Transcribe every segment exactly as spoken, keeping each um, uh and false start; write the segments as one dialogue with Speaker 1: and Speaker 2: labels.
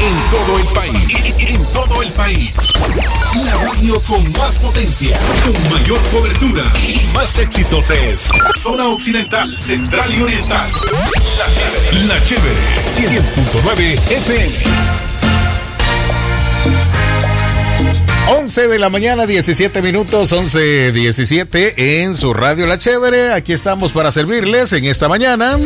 Speaker 1: En todo el país. En todo el país. La radio con más potencia, con mayor cobertura y más éxitos es Zona Occidental, Central y Oriental. La Chévere. La Chévere. cien punto nueve F M.
Speaker 2: once de la mañana, diecisiete minutos, once diecisiete en su radio La Chévere. Aquí estamos para servirles en esta mañana.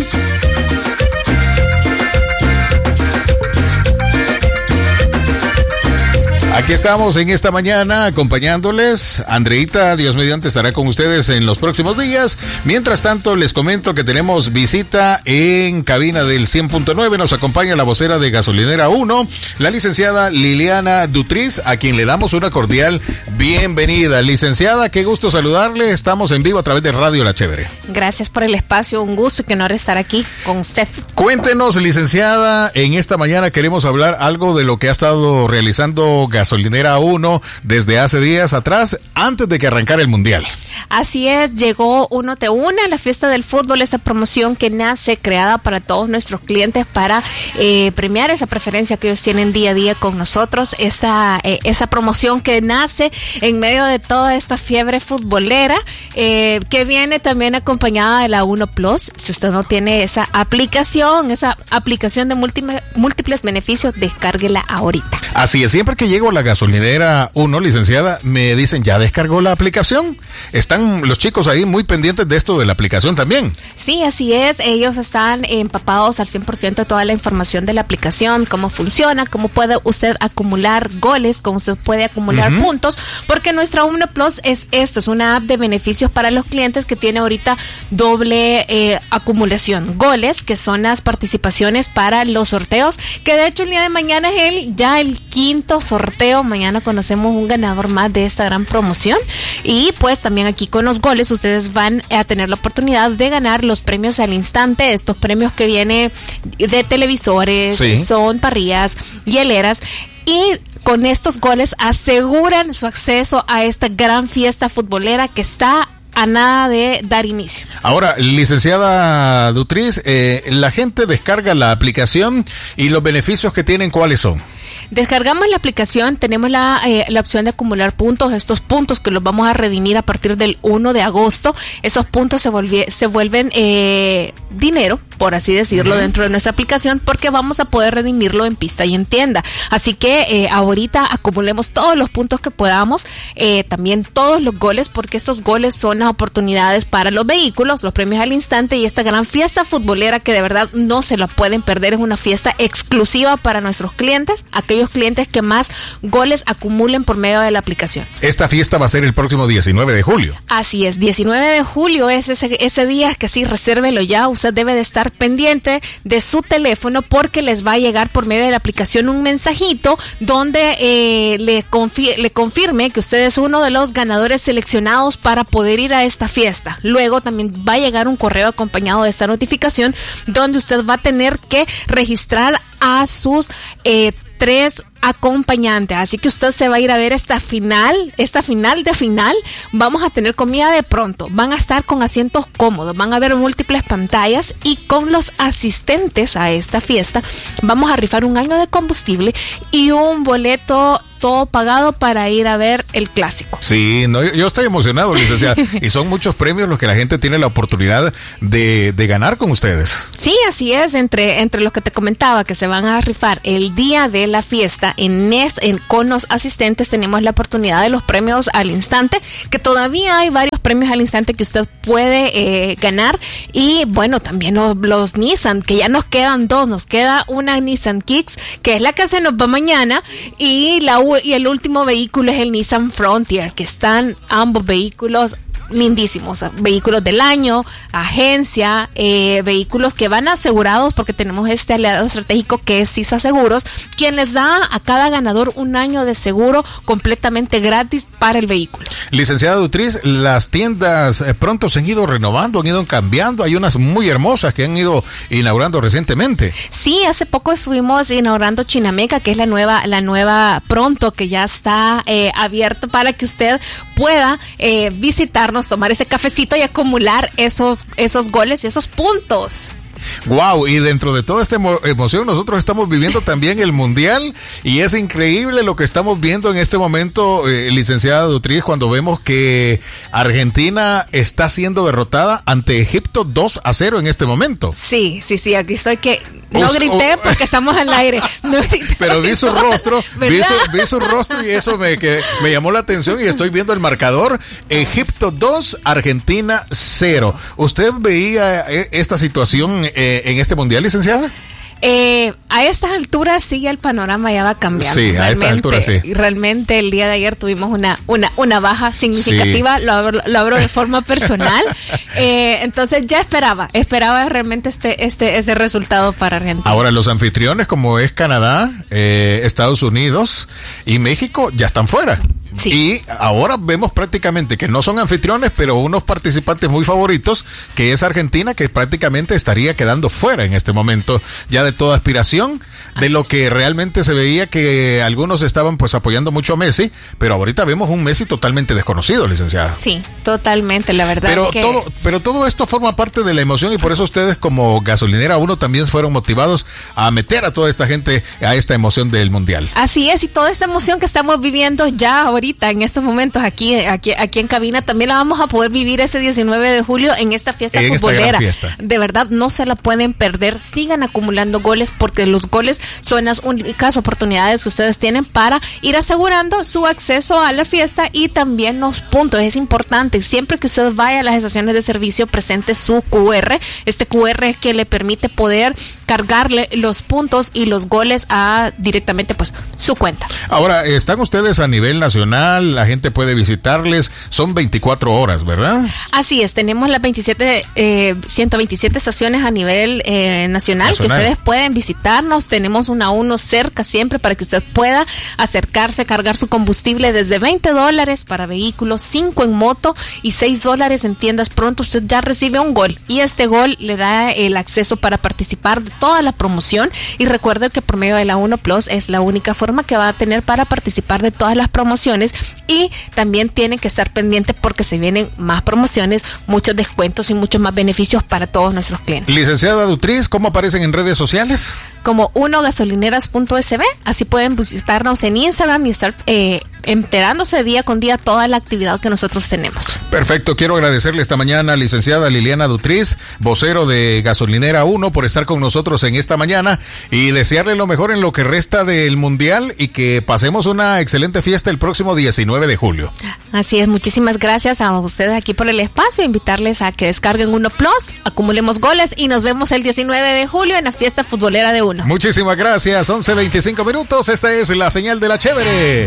Speaker 2: Aquí estamos en esta mañana acompañándoles. Andreita, Dios mediante, estará con ustedes en los próximos días. Mientras tanto, les comento que tenemos visita en cabina del cien punto nueve. Nos acompaña la vocera de Gasolinera uno, la licenciada Liliana Dutriz, a quien le damos una cordial bienvenida. Licenciada, qué gusto saludarle. Estamos en vivo a través de Radio La Chévere.
Speaker 3: Gracias por el espacio, un gusto y qué honor estar aquí con usted.
Speaker 2: Cuéntenos, licenciada, en esta mañana queremos hablar algo de lo que ha estado realizando Gasolinera Gasolinera uno desde hace días atrás, antes de que arrancara el Mundial.
Speaker 3: Así es, llegó Uno Te Une a la fiesta del fútbol, esta promoción que nace creada para todos nuestros clientes para eh, premiar esa preferencia que ellos tienen día a día con nosotros, esa, eh, esa promoción que nace en medio de toda esta fiebre futbolera, eh, que viene también acompañada de la Uno Plus. Si usted no tiene esa aplicación, esa aplicación de múltiples, múltiples beneficios, descárguela ahorita.
Speaker 2: Así es, siempre que llego a la Gasolinera uno, licenciada, me dicen, ¿ya descargó la aplicación? Están los chicos ahí muy pendientes de esto de la aplicación también.
Speaker 3: Sí, así es, ellos están empapados al cien por ciento de toda la información de la aplicación, cómo funciona, cómo puede usted acumular goles, cómo usted puede acumular uh-huh. puntos, porque nuestra Uno Plus es esto, es una app de beneficios para los clientes que tiene ahorita doble eh, acumulación, goles, que son las participaciones para los sorteos, que de hecho el día de mañana es el, ya el quinto sorteo. Mañana conocemos un ganador más de esta gran promoción y pues también aquí con los goles ustedes van a tener la oportunidad de ganar los premios al instante, estos premios que vienen de televisores, sí. son parrillas, hieleras, y con estos goles aseguran su acceso a esta gran fiesta futbolera que está a nada de dar inicio.
Speaker 2: Ahora, licenciada Dutriz, eh, la gente descarga la aplicación y los beneficios que tienen, ¿cuáles son?
Speaker 3: Descargamos la aplicación, tenemos la, eh, la opción de acumular puntos, estos puntos que los vamos a redimir a partir del primero de agosto, esos puntos se, volvie, se vuelven eh, dinero, por así decirlo, uh-huh. dentro de nuestra aplicación, porque vamos a poder redimirlo en pista y en tienda. Así que eh, ahorita acumulemos todos los puntos que podamos, eh, también todos los goles, porque estos goles son las oportunidades para los vehículos, los premios al instante y esta gran fiesta futbolera que de verdad no se la pueden perder, es una fiesta exclusiva para nuestros clientes, aquellos clientes que más goles acumulen por medio de la aplicación.
Speaker 2: Esta fiesta va a ser el próximo diecinueve de julio.
Speaker 3: Así es, diecinueve de julio es ese, ese día que sí, resérvelo ya, usted debe de estar pendiente de su teléfono porque les va a llegar por medio de la aplicación un mensajito donde eh, le, confi- le confirme que usted es uno de los ganadores seleccionados para poder ir a esta fiesta. Luego también va a llegar un correo acompañado de esta notificación donde usted va a tener que registrar a sus eh, tres acompañantes, así que usted se va a ir a ver esta final, esta final de final, vamos a tener comida de pronto, van a estar con asientos cómodos, van a haber múltiples pantallas y con los asistentes a esta fiesta vamos a rifar un año de combustible y un boleto todo pagado para ir a ver el clásico.
Speaker 2: Sí, no, yo, yo estoy emocionado, licenciada, y son muchos premios los que la gente tiene la oportunidad de, de ganar con ustedes.
Speaker 3: Sí, así es, entre, entre los que te comentaba que se van a rifar el día de la fiesta, en, est, en con los asistentes tenemos la oportunidad de los premios al instante, que todavía hay varios premios al instante que usted puede eh, ganar, y bueno, también los, los Nissan, que ya nos quedan dos, nos queda una Nissan Kicks, que es la que se nos va mañana, y la y el último vehículo es el Nissan Frontier, que están ambos vehículos lindísimos, vehículos del año, agencia, eh, vehículos que van asegurados porque tenemos este aliado estratégico que es CISA Seguros, quien les da a cada ganador un año de seguro completamente gratis para el vehículo.
Speaker 2: Licenciada Dutriz, las tiendas eh, pronto se han ido renovando, han ido cambiando, hay unas muy hermosas que han ido inaugurando recientemente.
Speaker 3: Sí, hace poco estuvimos inaugurando Chinameca, que es la nueva, la nueva pronto, que ya está eh, abierto para que usted pueda eh, visitarnos, tomar ese cafecito y acumular esos, esos goles y esos puntos.
Speaker 2: Wow, y dentro de toda esta emo- emoción nosotros estamos viviendo también el Mundial y es increíble lo que estamos viendo en este momento, eh, licenciada Dutriz, cuando vemos que Argentina está siendo derrotada ante Egipto dos a cero en este momento.
Speaker 3: Sí, sí, sí, aquí estoy que no
Speaker 2: Us-
Speaker 3: grité
Speaker 2: oh.
Speaker 3: porque estamos al aire. No grité
Speaker 2: Pero vi su
Speaker 3: porque
Speaker 2: rostro,
Speaker 3: estamos-
Speaker 2: vi
Speaker 3: ¿verdad?
Speaker 2: su, vi su rostro y eso me, que, me llamó la atención y estoy viendo el marcador. Egipto dos, Argentina cero. ¿Usted veía eh, esta situación eh, en este Mundial, licenciada?
Speaker 3: Eh, a estas alturas sí el panorama ya va cambiando.
Speaker 2: Sí, a estas alturas sí.
Speaker 3: Y realmente el día de ayer tuvimos una una una baja significativa, sí. lo, hablo, lo hablo de forma personal. eh, entonces ya esperaba, esperaba realmente este este ese resultado para Argentina.
Speaker 2: Ahora los anfitriones como es Canadá, eh, Estados Unidos y México ya están fuera. Sí. Y ahora vemos prácticamente que no son anfitriones, pero unos participantes muy favoritos, que es Argentina, que prácticamente estaría quedando fuera en este momento ya de toda aspiración, de Así lo es. Que realmente se veía que algunos estaban pues apoyando mucho a Messi, pero ahorita vemos un Messi totalmente desconocido, licenciada.
Speaker 3: Sí, totalmente, la verdad.
Speaker 2: Pero
Speaker 3: que...
Speaker 2: todo, pero todo esto forma parte de la emoción y por eso ustedes como Gasolinera uno también fueron motivados a meter a toda esta gente a esta emoción del Mundial.
Speaker 3: Así es, y toda esta emoción que estamos viviendo ya ahorita en estos momentos aquí, aquí, aquí en cabina, también la vamos a poder vivir ese diecinueve de julio en esta fiesta
Speaker 2: en
Speaker 3: futbolera.
Speaker 2: Esta fiesta.
Speaker 3: De verdad, no se la pueden perder. Sigan acumulando goles porque los goles son las únicas oportunidades que ustedes tienen para ir asegurando su acceso a la fiesta y también los puntos. Es importante, siempre que usted vaya a las estaciones de servicio, presente su Q R. Este Q R es que le permite poder cargarle los puntos y los goles a directamente pues su cuenta.
Speaker 2: Ahora, están ustedes a nivel nacional, la gente puede visitarles, son veinticuatro horas, ¿verdad?
Speaker 3: Así es, tenemos las veintisiete, eh, ciento veintisiete estaciones a nivel eh, nacional, nacional que ustedes pueden visitarnos. Tenemos una uno cerca siempre para que usted pueda acercarse, cargar su combustible desde veinte dólares para vehículos, cinco en moto y seis dólares en tiendas. Pronto usted ya recibe un gol y este gol le da el acceso para participar de toda la promoción. Y recuerde que por medio de la uno Plus es la única forma que va a tener para participar de todas las promociones y también tienen que estar pendientes porque se vienen más promociones, muchos descuentos y muchos más beneficios para todos nuestros clientes.
Speaker 2: Licenciada Dutriz, ¿cómo aparecen en redes sociales?
Speaker 3: Como uno gasolineras punto s b, así pueden visitarnos en Instagram y estar eh, enterándose día con día toda la actividad que nosotros tenemos.
Speaker 2: Perfecto, quiero agradecerle esta mañana a licenciada Liliana Dutriz, vocero de Gasolinera uno, por estar con nosotros en esta mañana y desearle lo mejor en lo que resta del Mundial y que pasemos una excelente fiesta el próximo diecinueve de julio.
Speaker 3: Así es, muchísimas gracias a ustedes aquí por el espacio, invitarles a que descarguen uno Plus, acumulemos goles y nos vemos el diecinueve de julio en la fiesta futbolera de uno.
Speaker 2: Muchísimas gracias, once veinticinco minutos, esta es la señal de la chévere.